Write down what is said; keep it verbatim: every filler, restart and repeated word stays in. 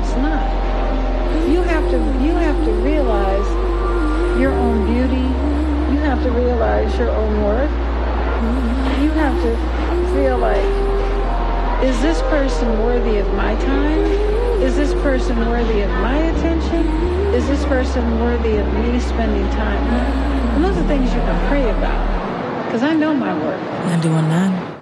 it's not. You have to, you have to realize your own beauty. You have to realize your own worth. You have to feel like, is this person worthy of my time? Is this person worthy of my attention? Is this person worthy of me spending time with? And those are things you can pray about. Because I know my worth. ninety-one point nine